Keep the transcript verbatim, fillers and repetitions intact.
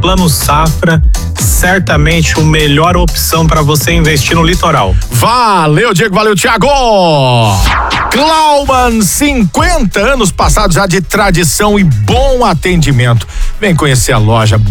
Plano Safra, certamente a melhor opção para você investir no litoral. Valeu, Diego, valeu, Thiago! Klauman, cinquenta anos passados já de tradição e bom atendimento. Vem conhecer a loja.